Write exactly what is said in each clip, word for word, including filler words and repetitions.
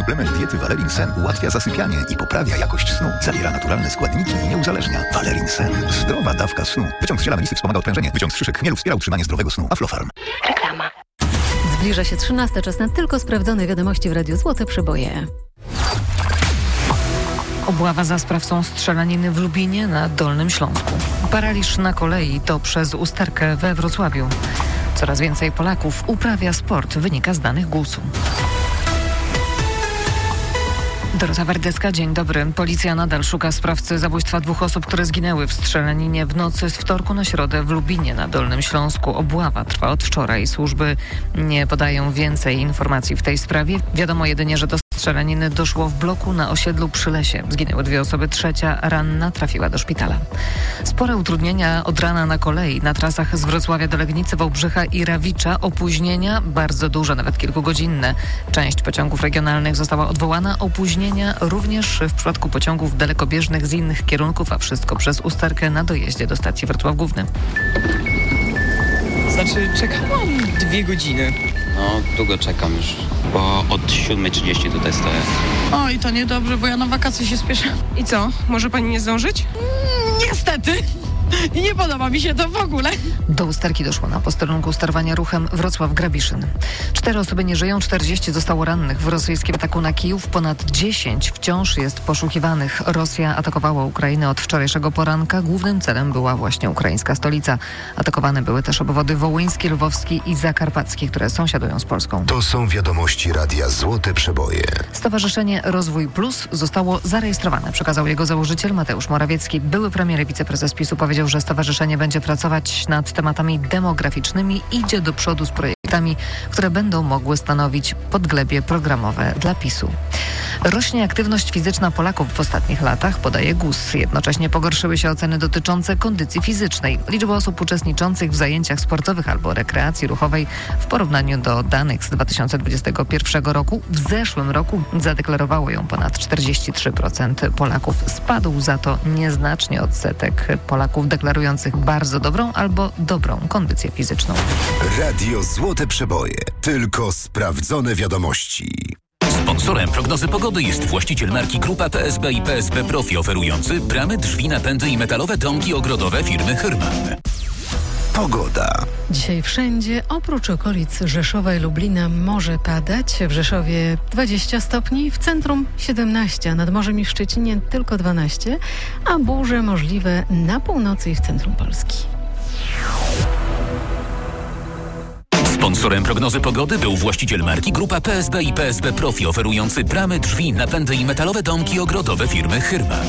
Suplement diety Valerin Sen ułatwia zasypianie i poprawia jakość snu. Zawiera naturalne składniki i nie uzależnia. Valerin Sen. Zdrowa dawka snu. Wyciąg z ziela melisy wspomaga odprężenie. Wyciąg z szyszek chmielu wspiera utrzymanie zdrowego snu. Aflofarm. Reklama. Zbliża się trzynasta, czas na tylko sprawdzone wiadomości w Radiu Złote Przeboje. Obława za sprawcą strzelaniny w Lubinie na Dolnym Śląsku. Paraliż na kolei to przez usterkę we Wrocławiu. Coraz więcej Polaków uprawia sport, wynika z danych gusu. Dorota Wardecka, dzień dobry. Policja nadal szuka sprawcy zabójstwa dwóch osób, które zginęły w strzelaninie w nocy z wtorku na środę w Lubinie na Dolnym Śląsku. Obława trwa od wczoraj. Służby nie podają więcej informacji w tej sprawie. Wiadomo jedynie, że do strzelaniny doszło w bloku na osiedlu przy Lesie. Zginęły dwie osoby, trzecia ranna trafiła do szpitala. Spore utrudnienia od rana na kolei. Na trasach z Wrocławia do Legnicy, Wałbrzycha i Rawicza opóźnienia bardzo duże, nawet kilkugodzinne. Część pociągów regionalnych została odwołana, opóźnienia również w przypadku pociągów dalekobieżnych z innych kierunków, a wszystko przez usterkę na dojeździe do stacji Wrocław Główny. Znaczy, czekałam dwie godziny. No, długo czekam już, bo od siódmej trzydzieści tutaj stoję. O, i to niedobrze, bo ja na wakacje się spieszę. I co? Może pani nie zdążyć? Mm, niestety. I nie podoba mi się to w ogóle. Do usterki doszło na posterunku sterowania ruchem Wrocław-Grabiszyn. Cztery osoby nie żyją, czterdzieści zostało rannych w rosyjskim ataku na Kijów. Ponad dziesięć wciąż jest poszukiwanych. Rosja atakowała Ukrainę od wczorajszego poranka. Głównym celem była właśnie ukraińska stolica. Atakowane były też obwody wołyński, lwowski i zakarpacki, które sąsiadują z Polską. To są wiadomości Radia Złote Przeboje. Stowarzyszenie Rozwój Plus zostało zarejestrowane, przekazał jego założyciel Mateusz Morawiecki. Były premier i wiceprezes PiSu powiedział, że stowarzyszenie będzie pracować nad tematami demograficznymi, idzie do przodu z projektami, które będą mogły stanowić podglebie programowe dla PiSu. Rośnie aktywność fizyczna Polaków w ostatnich latach, podaje GUS. Jednocześnie pogorszyły się oceny dotyczące kondycji fizycznej. Liczba osób uczestniczących w zajęciach sportowych albo rekreacji ruchowej w porównaniu do danych z dwa tysiące dwudziestego pierwszego roku w zeszłym roku zadeklarowało ją ponad czterdzieści trzy procent Polaków. Spadł za to nieznacznie odsetek Polaków deklarujących bardzo dobrą albo dobrą kondycję fizyczną. Radio Złote Przeboje. Tylko sprawdzone wiadomości. Sponsorem prognozy pogody jest właściciel marki Grupa P S B i P S B Profi, oferujący bramy, drzwi, napędy i metalowe domki ogrodowe firmy Hyrman. Pogoda. Dzisiaj wszędzie, oprócz okolic Rzeszowa i Lublina, może padać. W Rzeszowie dwadzieścia stopni, w centrum siedemnaście, a nad morzem i w Szczecinie tylko dwanaście, a burze możliwe na północy i w centrum Polski. Sponsorem prognozy pogody był właściciel marki Grupa P S B i P S B Profi, oferujący bramy, drzwi, napędy i metalowe domki ogrodowe firmy Hyrman.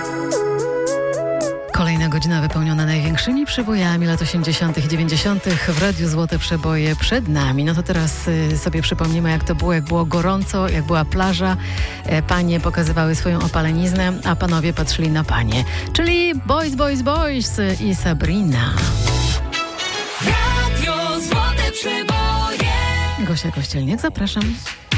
Kolejna godzina wypełniona największymi przebojami lat osiemdziesiątych i dziewięćdziesiątych w Radiu Złote Przeboje przed nami. No to teraz y, sobie przypomnimy, jak to było, jak było gorąco, jak była plaża. E, panie pokazywały swoją opaleniznę, a panowie patrzyli na panie. Czyli Boys, Boys, Boys i Sabrina. Radio Złote Przeboje. Gosia Kościelniak, zapraszam.